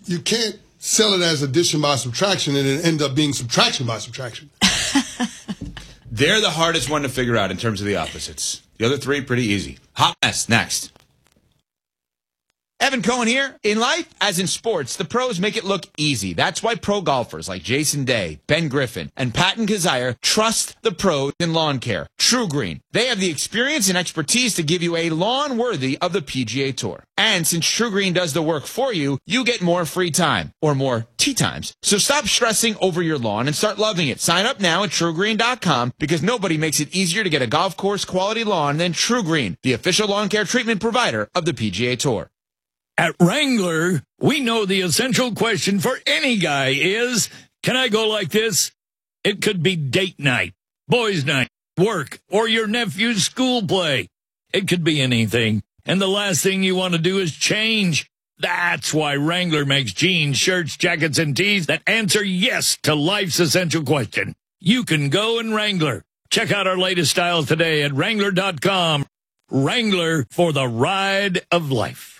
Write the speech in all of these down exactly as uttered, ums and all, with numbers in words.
you can't sell it as addition by subtraction and it end up being subtraction by subtraction. They're the hardest one to figure out in terms of the opposites. The other three, pretty easy. Hot mess, next. Evan Cohen here. In life, as in sports, the pros make it look easy. That's why pro golfers like Jason Day, Ben Griffin, and Patton Kazire trust the pros in lawn care. True Green. They have the experience and expertise to give you a lawn worthy of the P G A Tour. And since True Green does the work for you, you get more free time, or more tee times. So stop stressing over your lawn and start loving it. Sign up now at true green dot com because nobody makes it easier to get a golf course quality lawn than True Green, the official lawn care treatment provider of the P G A Tour. At Wrangler, we know the essential question for any guy is, can I go like this? It could be date night, boys' night, work, or your nephew's school play. It could be anything. And the last thing you want to do is change. That's why Wrangler makes jeans, shirts, jackets, and tees that answer yes to life's essential question. You can go in Wrangler. Check out our latest styles today at wrangler dot com. Wrangler, for the ride of life.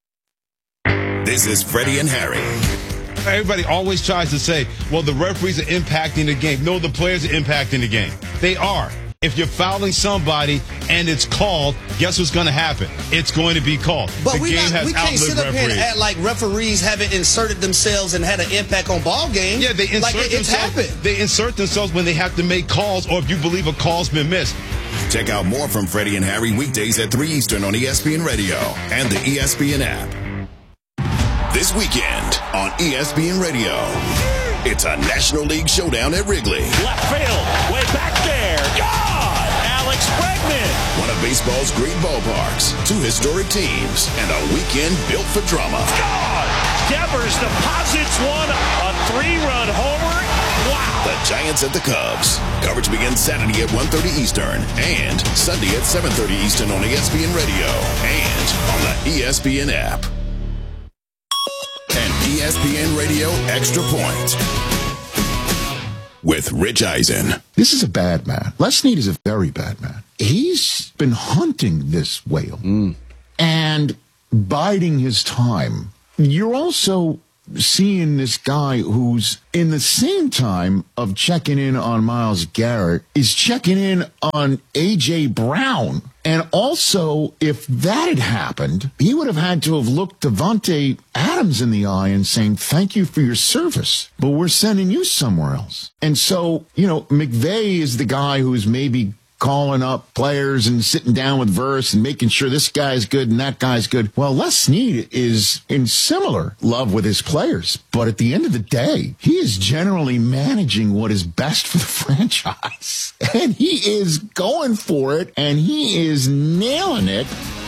This is Freddie and Harry. Everybody always tries to say, well, the referees are impacting the game. No, the players are impacting the game. They are. If you're fouling somebody and it's called, guess what's going to happen? It's going to be called. But the we, game not, has we can't sit up referees. here and act like referees haven't inserted themselves and had an impact on ball games. Yeah, they insert like it, it's themselves. happened. They insert themselves when they have to make calls or if you believe a call's been missed. Check out more from Freddie and Harry weekdays at three Eastern on E S P N Radio and the E S P N app. This weekend on E S P N Radio, it's a National League showdown at Wrigley. Left field, way back there. God! Alex Bregman. One of baseball's great ballparks, two historic teams, and a weekend built for drama. God! Devers deposits one, a three-run homer. Wow! The Giants at the Cubs. Coverage begins Saturday at one thirty Eastern and Sunday at seven thirty Eastern on E S P N Radio and on the E S P N app. And E S P N Radio Extra Point with Rich Eisen. This is a bad man. Les Snead is a very bad man. He's been hunting this whale mm. and biding his time. You're also seeing this guy who's in the same time of checking in on Myles Garrett is checking in on A J Brown. And also, if that had happened, he would have had to have looked Devontae Adams in the eye and saying, thank you for your service, but we're sending you somewhere else. And so, you know, McVay is the guy who's maybe calling up players and sitting down with Verse and making sure this guy's good and that guy's good. Well, Les Snead is in similar love with his players, but at the end of the day, he is generally managing what is best for the franchise. And he is going for it, and he is nailing it.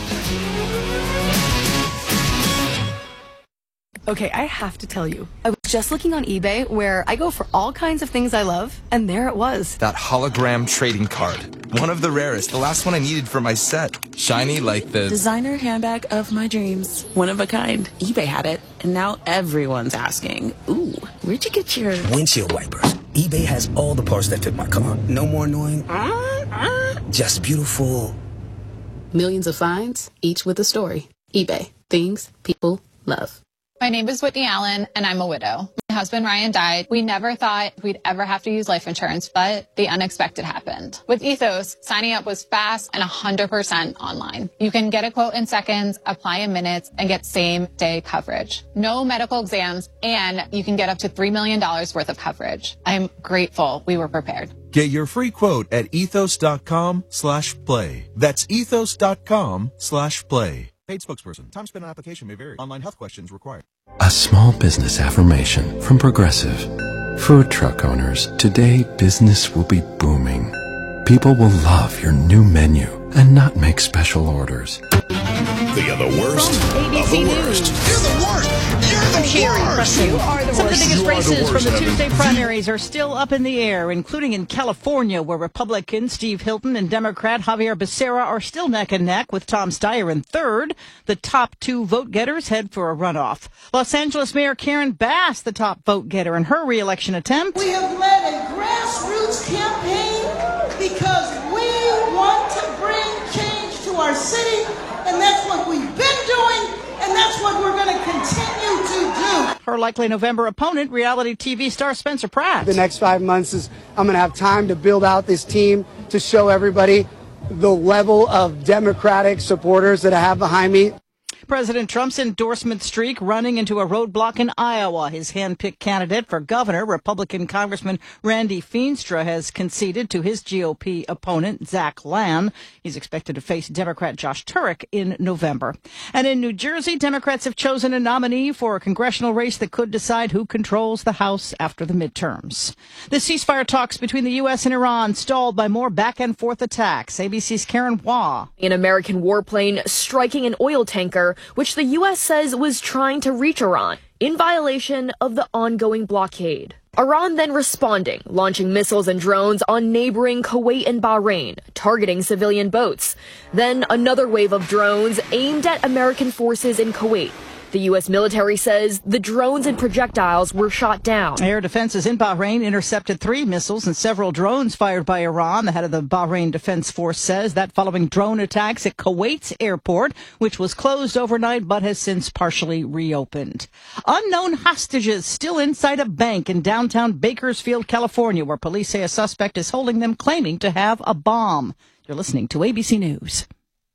Okay, I have to tell you, I was just looking on eBay where I go for all kinds of things I love, and there it was. That hologram trading card. One of the rarest. The last one I needed for my set. Shiny like the... designer handbag of my dreams. One of a kind. eBay had it, and now everyone's asking, ooh, where'd you get your... windshield wipers. eBay has all the parts that fit my car. No more annoying... Uh, uh, just beautiful. Millions of finds, each with a story. eBay. Things people love. My name is Whitney Allen, and I'm a widow. My husband, Ryan, died. We never thought we'd ever have to use life insurance, but the unexpected happened. With Ethos, signing up was fast and one hundred percent online. You can get a quote in seconds, apply in minutes, and get same-day coverage. No medical exams, and you can get up to three million dollars worth of coverage. I'm grateful we were prepared. Get your free quote at ethos.com slash play. That's ethos.com slash play. Paid spokesperson. Time spent on application may vary. Online health questions required. A small business affirmation from Progressive. Food truck owners, today business will be booming. People will love your new menu and not make special orders. They are the worst of the worst. You're the worst. You're the worst. Sherry Preston. You are the Some worst. of the biggest You are the races worst, from the Evan. Tuesday primaries are still up in the air, including in California, where Republican Steve Hilton and Democrat Javier Becerra are still neck and neck, with Tom Steyer in third. The top two vote-getters head for a runoff. Los Angeles Mayor Karen Bass, the top vote-getter in her re-election attempt. We have led a grassroots campaign because we want to bring change to our city, and that's what we've been doing, and that's what we're going to continue to do. her likely November opponent, reality T V star Spencer Pratt. The next five months is I'm going to have time to build out this team to show everybody the level of Democratic supporters that I have behind me. President Trump's endorsement streak running into a roadblock in Iowa. His hand-picked candidate for governor, Republican Congressman Randy Feenstra, has conceded to his G O P opponent, Zach Lan. He's expected to face Democrat Josh Turek in November. And in New Jersey, Democrats have chosen a nominee for a congressional race that could decide who controls the House after the midterms. The ceasefire talks between the U S and Iran stalled by more back-and-forth attacks. A B C's Karen Hua. An American warplane striking an oil tanker, which the U S says was trying to reach Iran, in violation of the ongoing blockade. Iran then responding, launching missiles and drones on neighboring Kuwait and Bahrain, targeting civilian boats. Then another wave of drones aimed at American forces in Kuwait. The U S military says the drones and projectiles were shot down. Air defenses in Bahrain intercepted three missiles and several drones fired by Iran. The head of the Bahrain Defense Force says that following drone attacks at Kuwait's airport, which was closed overnight but has since partially reopened. Unknown hostages still inside a bank in downtown Bakersfield, California, where police say a suspect is holding them, claiming to have a bomb. You're listening to A B C News.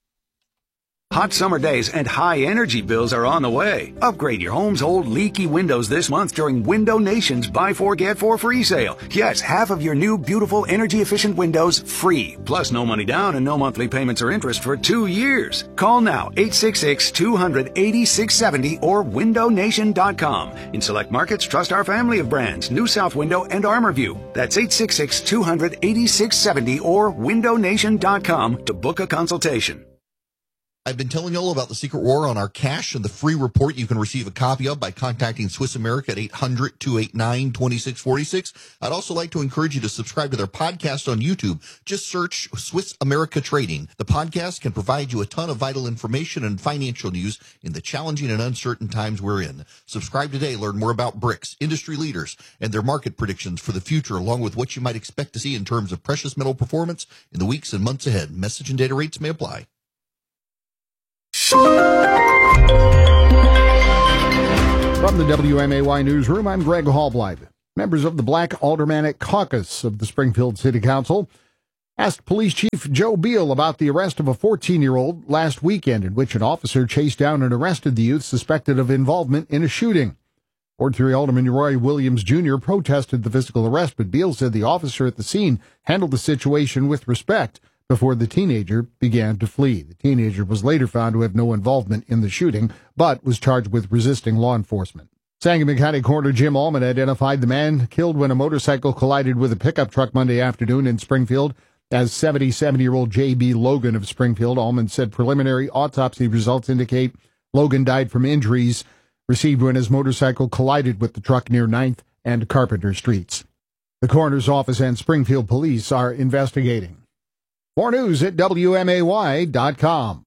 Hot summer days and high energy bills are on the way. Upgrade your home's old leaky windows this month during Window Nation's Buy Four Get Four free sale. Yes, half of your new beautiful energy efficient windows free. Plus no money down and no monthly payments or interest for two years. Call now eight six six, two hundred, eighty-six seventy or window nation dot com. In select markets, trust our family of brands, New South Window and ArmorView. That's eight six six, two hundred, eighty-six seventy or window nation dot com to book a consultation. I've been telling you all about the secret war on our cash and the free report you can receive a copy of by contacting Swiss America at eight hundred, two eight nine, two six four six. I'd also like to encourage you to subscribe to their podcast on YouTube. Just search Swiss America Trading. The podcast can provide you a ton of vital information and financial news in the challenging and uncertain times we're in. Subscribe today. Learn more about BRICS, industry leaders, and their market predictions for the future, along with what you might expect to see in terms of precious metal performance in the weeks and months ahead. Message and data rates may apply. From the W M A Y Newsroom, I'm Greg Hallblythe. Members of the Black Aldermanic Caucus of the Springfield City Council asked Police Chief Joe Beal about the arrest of a fourteen-year-old last weekend, in which an officer chased down and arrested the youth suspected of involvement in a shooting. Ward three Alderman Roy Williams Junior protested the physical arrest, but Beal said the officer at the scene handled the situation with respect before the teenager began to flee. The teenager was later found to have no involvement in the shooting, but was charged with resisting law enforcement. Sangamon County Coroner Jim Allman identified the man killed when a motorcycle collided with a pickup truck Monday afternoon in Springfield as seventy-seven-year-old J B Logan of Springfield. Allman said preliminary autopsy results indicate Logan died from injuries received when his motorcycle collided with the truck near ninth and Carpenter Streets. The coroner's office and Springfield police are investigating. More news at W M A Y dot com.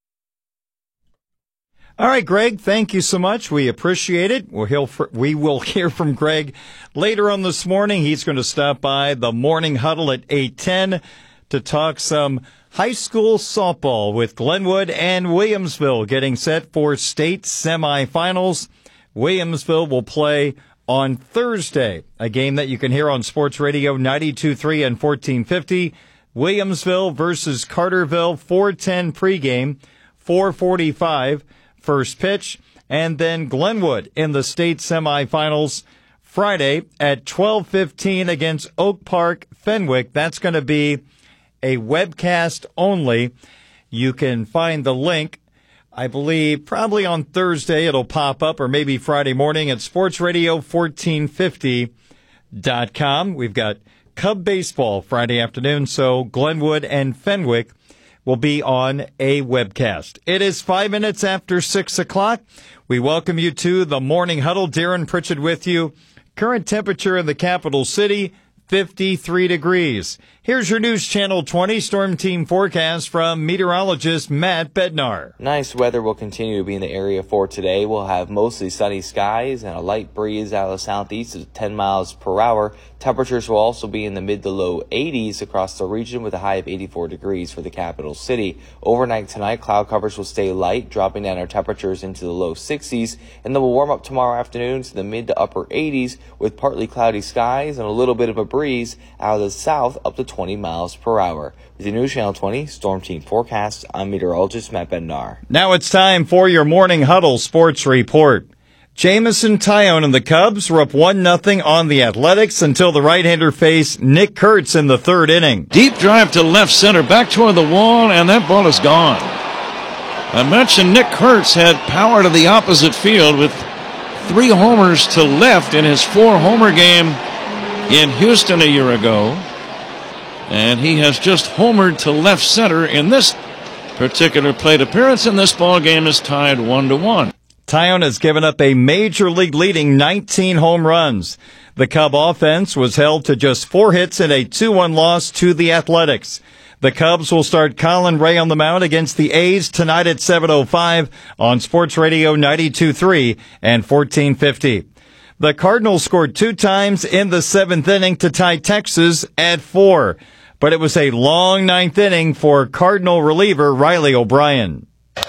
All right, Greg, thank you so much. We appreciate it. We'll hear, we will hear from Greg later on this morning. He's going to stop by the Morning Huddle at eight ten to talk some high school softball with Glenwood and Williamsville getting set for state semifinals. Williamsville will play on Thursday, a game that you can hear on Sports Radio ninety-two point three and fourteen fifty. Williamsville versus Carterville, four ten pregame, four forty-five first pitch, and then Glenwood in the state semifinals Friday at twelve fifteen against Oak Park Fenwick. That's going to be a webcast only. You can find the link, I believe, probably on Thursday. It'll pop up, or maybe Friday morning at sports radio fourteen fifty dot com. We've got Cub baseball Friday afternoon, so Glenwood and Fenwick will be on a webcast. It is five minutes after six o'clock. We welcome you to the Morning Huddle. Darren Pritchett with you. Current temperature in the capital city, fifty-three degrees. Here's your News Channel twenty Storm Team forecast from meteorologist Matt Bednar. Nice weather will continue to be in the area for today. We'll have mostly sunny skies and a light breeze out of the southeast at ten miles per hour. Temperatures will also be in the mid to low eighties across the region with a high of eighty-four degrees for the capital city. Overnight tonight, cloud covers will stay light, dropping down our temperatures into the low sixties, and then we'll warm up tomorrow afternoon to the mid to upper eighties with partly cloudy skies and a little bit of a breeze out of the south up to twenty miles per hour. With the News Channel twenty Storm Team forecast, I'm meteorologist Matt Bednar. Now it's time for your Morning Huddle Sports Report. Jamison Tyone and the Cubs were up one nothing on the Athletics until the right-hander faced Nick Kurtz in the third inning. Deep drive to left center, back toward the wall, and that ball is gone. I mentioned Nick Kurtz had power to the opposite field with three homers to left in his four-homer game in Houston a year ago. And he has just homered to left center in this particular plate appearance, and this ball game is tied one to one. Tyone has given up a major league leading nineteen home runs. The Cub offense was held to just four hits in a two one loss to the Athletics. The Cubs will start Colin Ray on the mound against the A's tonight at seven oh five on Sports Radio ninety-two point three and fourteen fifty. The Cardinals scored two times in the seventh inning to tie Texas at four. But it was a long ninth inning for Cardinal reliever Riley O'Brien.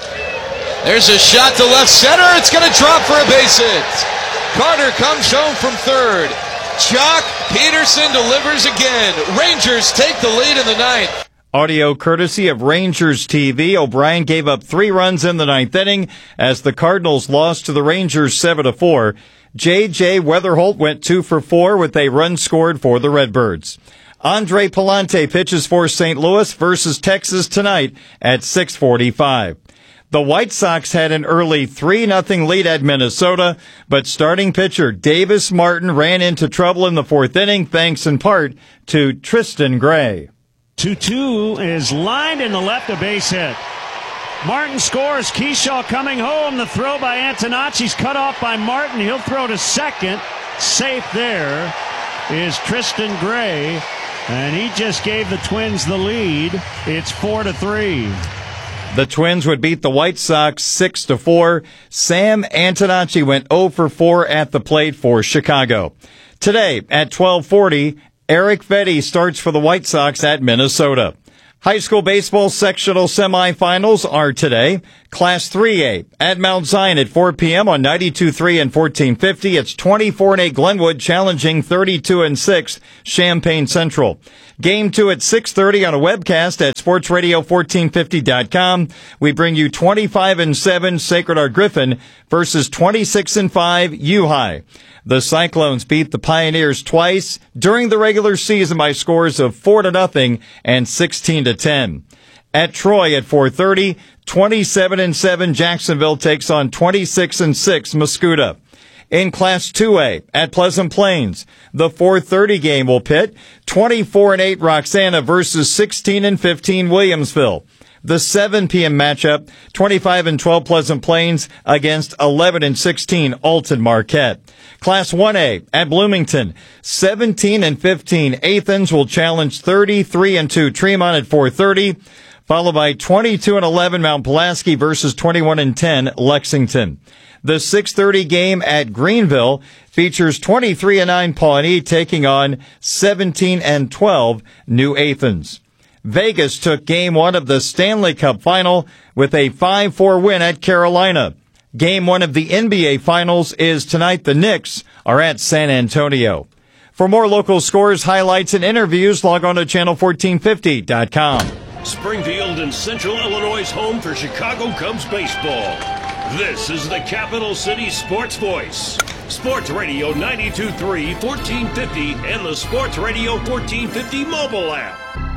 There's a shot to left center. It's going to drop for a base hit. Carter comes home from third. Jock Peterson delivers again. Rangers take the lead in the ninth. Audio courtesy of Rangers T V. O'Brien gave up three runs in the ninth inning as the Cardinals lost to the Rangers seven to four. J J Weatherholt went two for four with a run scored for the Redbirds. Andre Palante pitches for Saint Louis versus Texas tonight at six forty-five. The White Sox had an early three nothing lead at Minnesota, but starting pitcher Davis Martin ran into trouble in the fourth inning thanks in part to Tristan Gray. two two is lined in the left, a base hit. Martin scores. Keyshaw coming home. The throw by Antonacci's cut off by Martin. He'll throw to second. Safe there is Tristan Gray. And he just gave the Twins the lead. It's four to three. The Twins would beat the White Sox six to four. Sam Antonacci went oh for four at the plate for Chicago. Today at twelve forty, Eric Fedde starts for the White Sox at Minnesota. High school baseball sectional semifinals are today. Class three A at Mount Zion at four p.m. on ninety-two point three and fourteen fifty. It's twenty-four and eight Glenwood challenging thirty-two and six Champaign Central. Game two at six thirty on a webcast at sports radio fourteen fifty dot com. We bring you twenty-five and seven Sacred Heart Griffin versus twenty-six and five U-High. The Cyclones beat the Pioneers twice during the regular season by scores of four to nothing and sixteen to ten. At Troy at four thirty, twenty-seven and seven Jacksonville takes on twenty-six and six Mascoutah. In Class two A at Pleasant Plains, the four thirty game will pit twenty-four and eight Roxana versus sixteen and fifteen Williamsville. The seven p.m. matchup, twenty-five and twelve Pleasant Plains against eleven and sixteen Alton Marquette. Class one A at Bloomington, seventeen and fifteen Athens will challenge thirty-three and two Tremont at four thirty, followed by twenty-two and eleven Mount Pulaski versus twenty-one and ten Lexington. The six thirty game at Greenville features twenty-three and nine Pawnee taking on seventeen and twelve New Athens. Vegas took game one of the Stanley Cup final with a five four win at Carolina. Game one of the N B A Finals is tonight. The Knicks are at San Antonio. For more local scores, highlights, and interviews, log on to channel fourteen fifty dot com. Springfield and Central Illinois' home for Chicago Cubs baseball. This is the Capital City Sports Voice. Sports Radio ninety-two point three, fourteen fifty, and the Sports Radio fourteen fifty mobile app.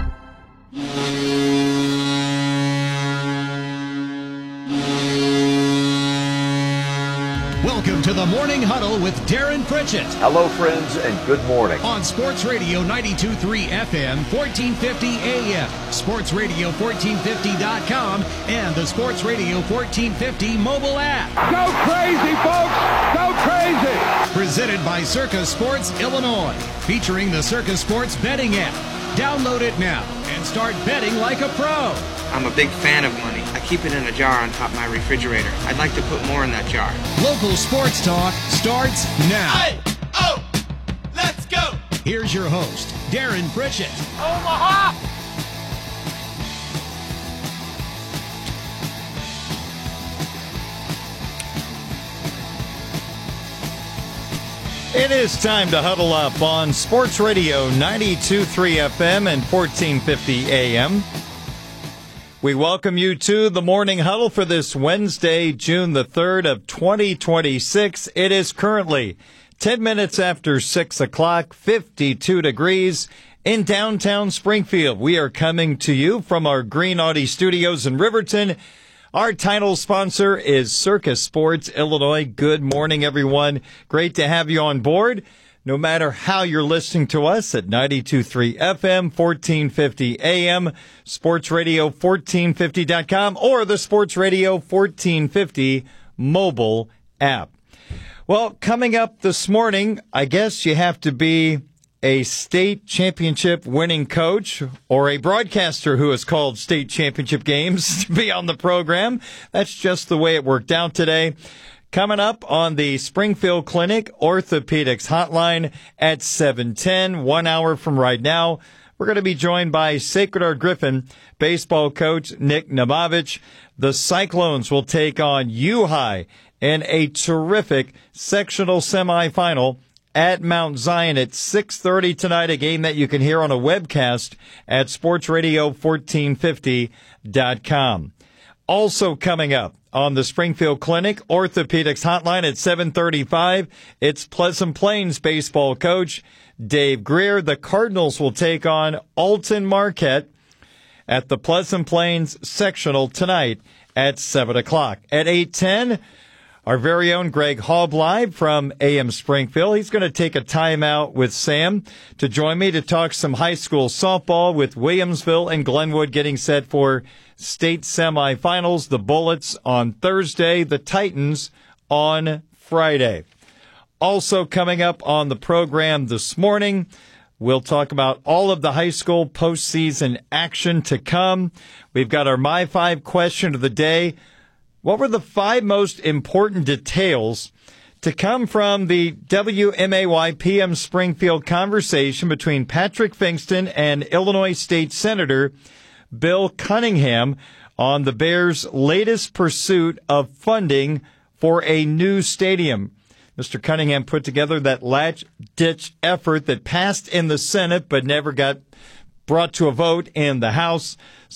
Welcome to the Morning Huddle with Darren Pritchett. Hello, friends, and good morning. On Sports Radio ninety-two point three F M, fourteen fifty A M, Sports Radio fourteen fifty dot com, and the Sports Radio fourteen fifty mobile app. Go crazy, folks! Go crazy! Presented by Circus Sports Illinois, featuring the Circus Sports betting app. Download it now and start betting like a pro. I'm a big fan of money. I keep it in a jar on top of my refrigerator. I'd like to put more in that jar. Local sports talk starts now. Hey, oh, let's go. Here's your host, Darren Pritchett. Omaha! It is time to huddle up on Sports Radio ninety-two point three F M and fourteen fifty A M. We welcome you to the Morning Huddle for this Wednesday, June the third of twenty twenty-six. It is currently ten minutes after six o'clock, fifty-two degrees in downtown Springfield. We are coming to you from our Green Audi studios in Riverton. Our title sponsor is Circus Sports Illinois. Good morning, everyone. Great to have you on board. No matter how you're listening to us at ninety-two point three F M, fourteen fifty A M, sports radio fourteen fifty dot com, or the Sports Radio fourteen fifty mobile app. Well, coming up this morning, I guess you have to be a state championship winning coach or a broadcaster who has called state championship games to be on the program. That's just the way it worked out today. Coming up on the Springfield Clinic Orthopedics Hotline at seven ten, one hour from right now, we're going to be joined by Sacred Heart Griffin baseball coach Nick Nabovich. The Cyclones will take on U-High in a terrific sectional semifinal at Mount Zion at six thirty tonight, a game that you can hear on a webcast at sports radio fourteen fifty dot com. Also coming up on the Springfield Clinic Orthopedics Hotline at seven thirty-five, it's Pleasant Plains baseball coach Dave Greer. The Cardinals will take on Alton Marquette at the Pleasant Plains sectional tonight at seven o'clock. At eight ten, our very own Greg Haub live from A M Springfield. He's going to take a timeout with Sam to join me to talk some high school softball with Williamsville and Glenwood getting set for state semifinals. The Bullets on Thursday, the Titans on Friday. Also coming up on the program this morning, we'll talk about all of the high school postseason action to come. We've got our My Five question of the day. What were the five most important details to come from the W M A Y P M Springfield conversation between Patrick Fingston and Illinois State Senator Bill Cunningham on the Bears' latest pursuit of funding for a new stadium? Mister Cunningham put together that last-ditch effort that passed in the Senate but never got brought to a vote in the House.